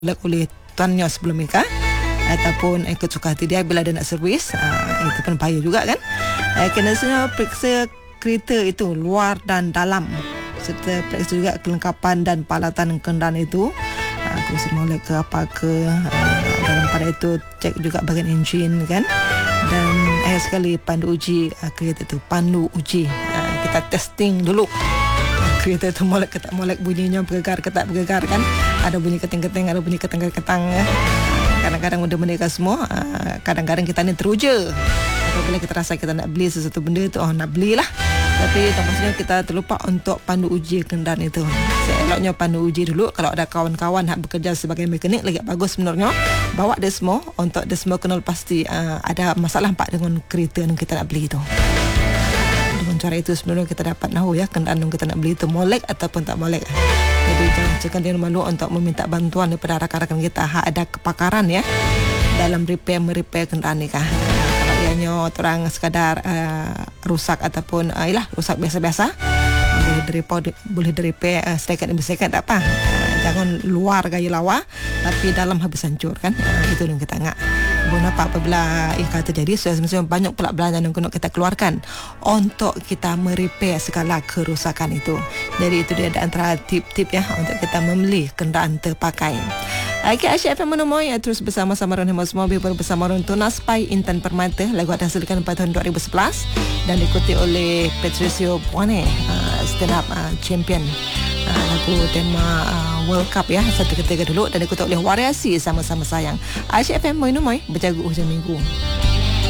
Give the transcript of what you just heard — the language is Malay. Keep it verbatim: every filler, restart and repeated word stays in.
oleh tuannya sebelum nikah ataupun ikut suka hati dia bila dia nak servis, uh, itu pun bahaya juga kan. Uh, kena periksa kereta itu luar dan dalam, serta periksa juga kelengkapan dan peralatan kenderaan itu, uh, kursi molek ke apa ke, uh, dalam pada itu cek juga bahagian enjin kan. Dan akhir sekali pandu uji uh, kereta itu, pandu uji, uh, kita testing dulu kereta itu molek ke tak molek, bunyinya bergegar ke tak bergegar kan. Ada bunyi keting-keting, ada bunyi ketang-ketang ya. Kadang-kadang udah menikah semua, kadang-kadang kita ni teruja apabila kita rasa kita nak beli sesuatu benda itu, oh nak belilah, tapi maksudnya kita terlupa untuk pandu uji kenderaan itu. Seeloknya pandu uji dulu. Kalau ada kawan-kawan nak bekerja sebagai mekanik, lagi bagus sebenarnya bawa dia semua, untuk dia semua kenal pasti uh, ada masalah pak dengan kereta yang kita nak beli itu. Dengan cara itu sebenarnya kita dapat tahu ya kenderaan yang kita nak beli itu molek ataupun tak molek. Jadi jangan cakap dia malu untuk meminta bantuan daripada rakan-rakan kita, ha, ada kepakaran ya dalam repair merepair kenderaan ni kah. Kalau ianya orang sekadar uh, rusak ataupun uh, ialah rusak biasa-biasa, boleh direpair, boleh direpair uh, sedikit demi sedikit tak apa. Uh, jangan luar gaya lawa tapi dalam habis hancur kan. Uh, itu yang kita nak. Bukan apa apabila ikan terjadi, so, semestinya banyak pula belanjaan yang kena kita keluarkan untuk kita merepair segala kerusakan itu. Jadi itu dia antara tip-tip ya untuk kita membeli kenderaan terpakai. Okay, Asyik F M menemui ya, terus bersama-sama Ron Hemas Mobil bersama Ron Tunas Pai Intan Permata. Lagu dihasilkan pada tahun dua ribu sebelas dan diikuti oleh Patricio Buane, uh, stand up uh, champion. Uh, lagu tema uh, World Cup ya, satu ketika dulu, dan diikuti oleh Variasi Sama-Sama Sayang. Asyik F M menemui berjaga hujung minggu.